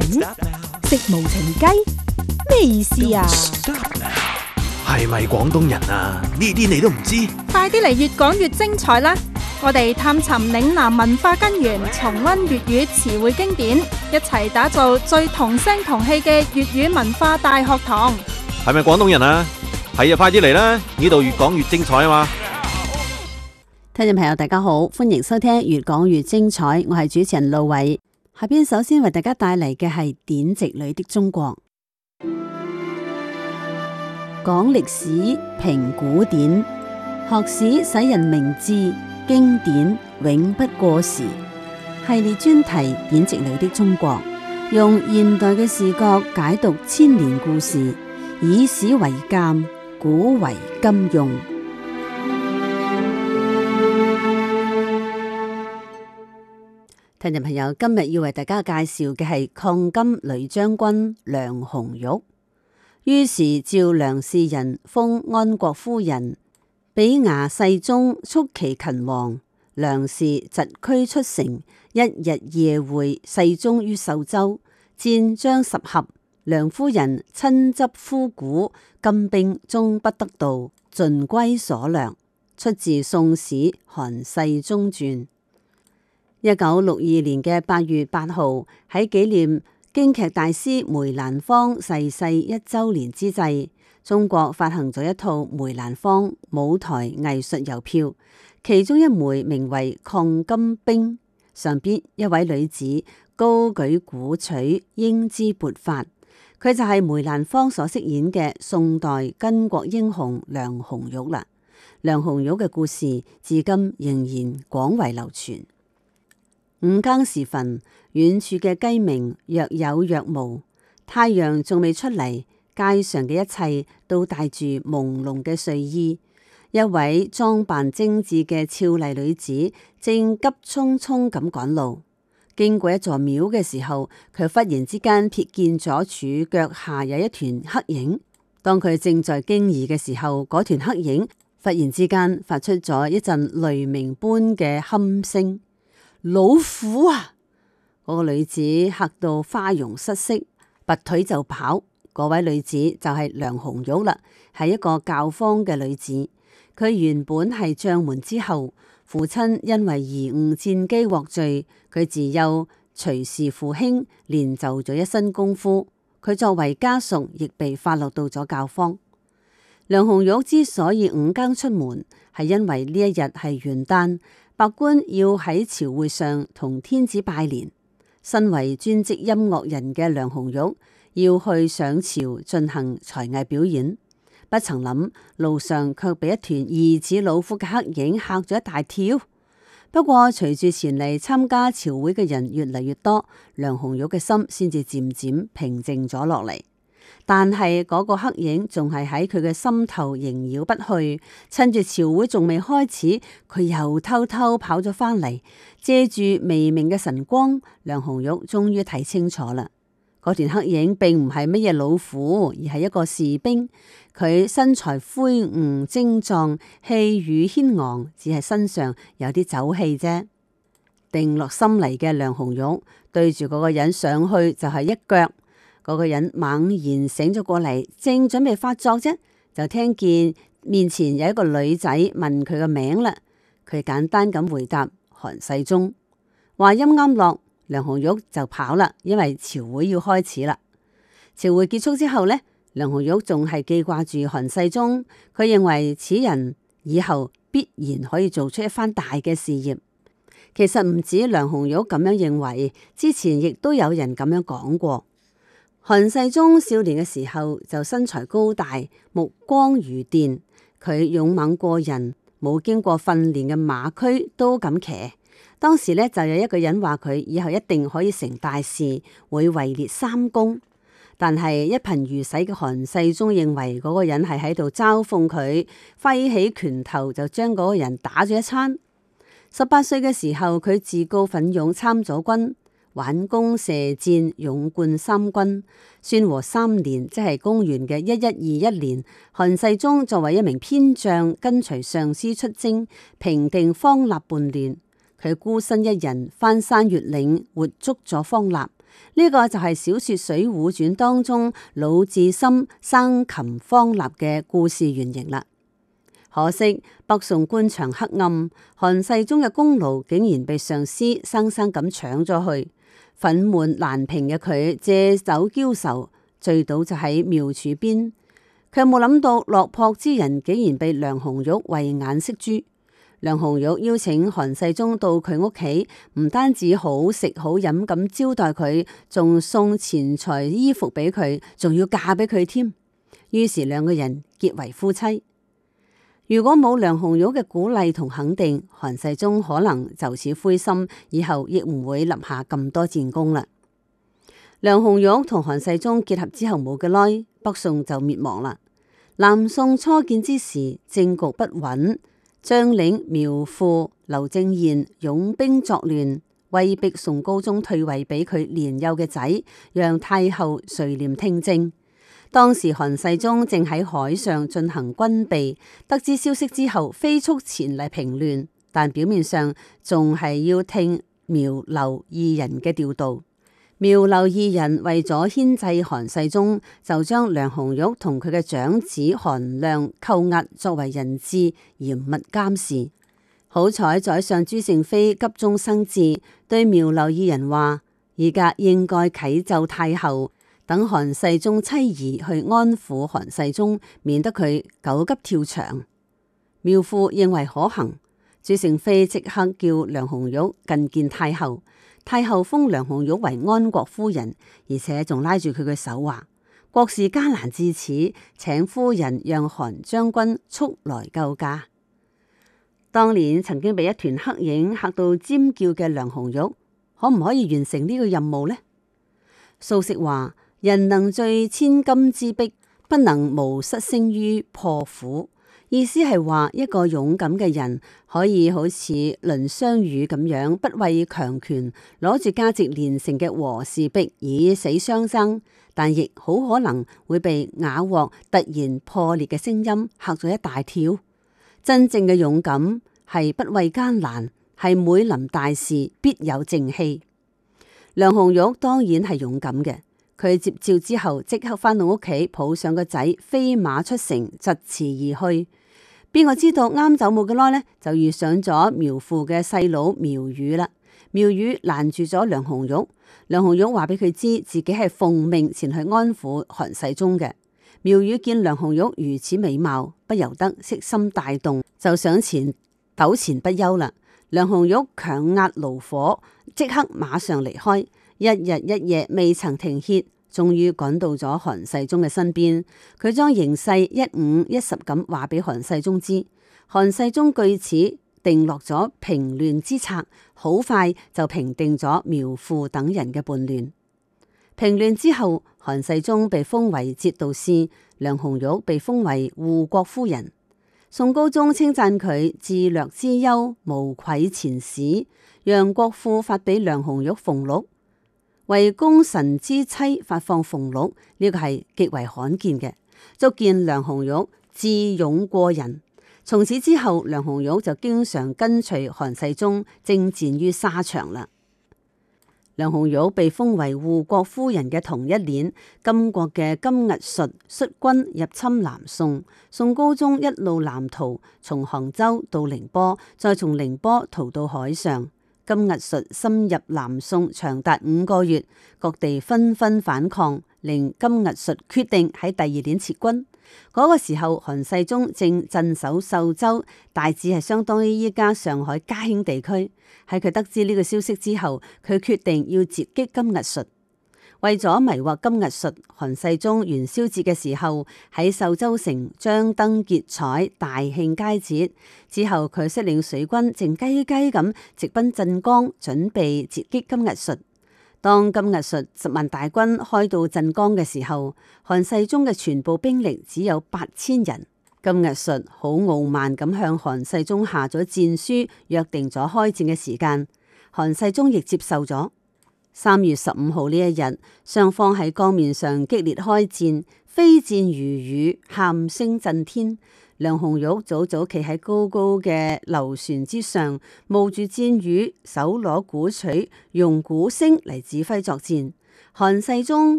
食無情雞咩意思啊？ 係咪廣東人啊？呢啲你都唔知？ 快啲嚟越講越精彩啦！我哋探尋嶺南文化根源，重溫粵語詞彙經典，一齊打造最同聲同氣嘅粵語文化大學堂。 係咪廣東人啊？係啊，快啲嚟啦！呢度越講越精彩啊嘛！ 聽眾朋友大家好，歡迎收聽越講越精彩，我係主持人路偉。下邊首先為大家帶嚟嘅係典籍裏的中國，講歷史評古典，學史使人明智，經典永不過時。系列專題典籍裏的中國，用現代嘅視角解讀千年故事，以史為鑑，古為今用。聽眾朋友，今日要為大家介紹嘅係抗金女將軍梁紅玉。於是召梁氏人封安國夫人，比牙世宗促其勤王。梁氏疾驅出城，一日夜會世宗於壽州，戰將十合。梁夫人親執夫鼓，金兵終不得道，盡歸所掠。出自《宋史·韓世宗傳》。1962年嘅8月8號，喺紀念京劇大師梅蘭芳逝世1週年之際，中國發行咗一套梅蘭芳舞台藝術郵票，其中一枚名為《抗金兵》，上邊一位女子高舉鼓槌，英姿勃發，佢就係梅蘭芳所飾演嘅宋代巾幗英雄梁紅玉啦。梁紅玉嘅故事至今仍然廣為流傳。五更時分，遠處嘅雞鳴若有若無，太陽仲未出嚟，街上嘅一切都帶住朦朧嘅睡意。一位裝扮精緻嘅俏麗女子正急匆匆咁趕路，經過一座廟嘅時候，佢忽然之間瞥見咗柱腳下有一團黑影。當佢正在驚異嘅時候，嗰團黑影忽然之間發出咗一陣雷鳴般嘅鼾聲。老虎啊！嗰個女子嚇到花容失色，拔腿就跑。嗰位女子就係梁紅玉啦，係一個教坊嘅女子。佢原本係將門之後，父親因為貽誤戰機獲罪，佢自幼隨侍父兄練就咗一身功夫。佢作為家屬，亦被發落到咗教坊。梁紅玉之所以五更出門，係因為呢一日係元旦。百官要喺朝會上同天子拜年，身為專職音樂人嘅梁紅玉要去上朝進行才藝表演，不曾諗路上卻被一團疑似老虎嘅黑影嚇咗一大跳。不過隨住前嚟參加朝會嘅人越嚟越多，梁紅玉嘅心先至漸漸平靜咗落嚟。但係嗰個黑影仲係喺佢嘅心頭縈繞不去，趁住朝會仲未開始，佢又偷偷跑咗返嚟，借住微明嘅晨光，梁紅玉終於睇清楚啦。嗰團黑影並唔係乜嘢老虎，而係一個士兵。佢身材魁梧精壯，氣宇軒昂，只係身上有啲酒氣啫。定落心嚟嘅梁紅玉對住嗰個人上去就係一腳。嗰個人猛然醒咗過嚟，正準備發作啫，就聽見面前有一個女仔問佢個名啦。佢簡單咁回答韓世宗。話音啱落，梁紅玉就跑啦，因為朝會要開始啦。朝會結束之後呢，梁紅玉仲係記掛住韓世宗，佢認為此人以後必然可以做出一番大嘅事業。其實唔止梁紅玉咁樣認為，之前亦都有人咁樣講過。韓世宗少年嘅時候就身材高大，目光如電，佢勇猛過人，冇經過訓練嘅馬駒都敢騎。當時呢，就有一個人話佢以後一定可以成大事，會位列三公。但係一貧如洗嘅韓世宗認為嗰個人係喺度嘲諷佢，揮起拳頭就將嗰個人打咗一餐。18歲嘅時候，佢自告奮勇參咗軍。挽弓射箭，勇冠三軍。宣和3年，即係公元嘅1121年，韓世宗作為一名偏將，跟隨上司出征，平定方臘叛亂。佢孤身一人翻山越嶺，活捉咗方臘， 呢個就係小說《水滸傳》當中魯智深生擒方臘嘅故事原型啦。可惜北宋官場黑暗，韓世忠嘅功勞竟然被上司生生咁搶咗去，憤懣難平嘅佢借酒澆愁，醉倒就喺廟柱邊，卻冇諗到落魄之人竟然被梁紅玉慧眼識珠。梁紅玉邀請韓世忠到佢屋企，唔單止好食好飲咁招待佢，仲送錢財衣服俾佢，仲要嫁俾佢添。於是兩個人結為夫妻。如果冇梁紅玉嘅鼓勵同肯定，韓世忠可能就此灰心，以後亦唔會立下咁多戰功啦。梁紅玉同韓世忠結合之後冇幾耐，北宋就滅亡啦。南宋初建之時，政局不穩，將領苗阜、劉正賢擁兵作亂，威逼宋高宗退位俾佢年幼嘅仔，讓太后垂簾聽政。當時韓世忠正喺海上進行軍備，得知消息之後，飛速前嚟平亂，但表面上仲係要聽苗劉二人嘅調度。苗劉二人為咗牽制韓世忠，就將梁紅玉同佢嘅長子韓亮扣押作為人質，嚴密監視。好彩宰相朱勝非急中生智，對苗劉二人話：而家應該啟奏太后，等韓世忠妻兒去安撫韓世忠，免得佢狗急跳牆。苗阜認為可行，朱勝非即刻叫梁紅玉覲見太后。太后封梁紅玉為安國夫人，而且仲拉住佢嘅手話：國事艱難至此，請夫人讓韓將軍速來救駕。當年曾經被一團黑影嚇到尖叫嘅梁紅玉，可唔可以完成呢個任務呢？蘇軾話：人能醉千金之璧，不能無失聲於破釜。意思係話一個勇敢嘅人可以好似藺相如咁樣，不畏強權，攞住價值連城嘅和氏璧以死相爭，但亦好可能會被瓦鑊突然破裂嘅聲音嚇咗一大跳。真正嘅勇敢係不畏艱難，係每臨大事必有正氣。梁紅玉當然係勇敢嘅，佢接詔之後即刻返到屋企，抱上個仔飛馬出城，疾馳而去。邊個知道啱走冇幾耐呢，就遇上咗苗阜嘅細佬苗羽啦。苗羽攔住咗梁紅玉，梁紅玉話俾佢知自己係奉命前去安撫韓世忠嘅。苗羽見梁紅玉如此美貌，不由得色心大動，就上前糾纏不休啦。梁紅玉強壓爐火，即刻馬上離開，一日一夜未曾停歇。終於趕到咗韓世忠嘅身邊，佢將形勢一五一十咁話俾韓世忠知。韓世忠據此定落咗平亂之策，好快就平定咗苗阜等人嘅叛亂。平亂之後，韓世忠被封為節度使，梁紅玉被封為護國夫人。宋高宗稱讚佢智略之優，無愧前史，讓國庫發俾梁紅玉俸祿。為功臣之妻發放俸祿，呢個係極為罕見嘅，足見梁紅玉智勇過人。從此之後，梁紅玉就經常跟隨韓世忠征戰於沙場啦。梁紅玉被封為護國夫人嘅同一年，金國嘅金俶術率軍入侵南宋，宋高宗一路南逃，從杭州到寧波，再從寧波逃到海上。金俶術深入南宋長達5個月，各地紛紛反抗，令金俶術決定喺第二年撤軍。嗰個時候，韓世忠正鎮守秀州，大致係相當於依家上海嘉興地區。喺佢得知呢個消息之後，佢決定要截擊金俶術。為咗迷惑金俶術，韓世忠元宵節嘅時候喺秀州城張燈結綵，大慶佳節。之後佢率領水軍靜雞雞咁直奔鎮江，準備截擊金俶術。當金俶術10萬大軍開到鎮江嘅時候，韓世忠嘅全部兵力只有8000人。金俶術好傲慢咁向韓世忠下咗戰書，約定咗開戰嘅時間。韓世忠亦接受咗。3月15號呢一日，雙方喺江面上激烈開戰，飛箭如雨，喊聲震天。梁紅玉早早企喺高高嘅樓船之上，冒住箭雨，手攞鼓槌，用鼓聲嚟指揮作戰。 韓世忠